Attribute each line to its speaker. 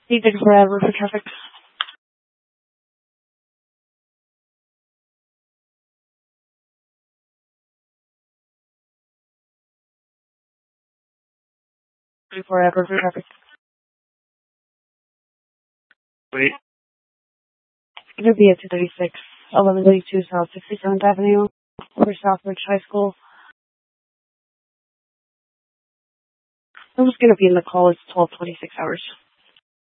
Speaker 1: He took forever for traffic. 4 hours for traffic.
Speaker 2: Wait.
Speaker 1: It'll be at 236, 1132 South 67th Avenue, for Southbridge High School. I was going to be in the call. It's 12:26 hours.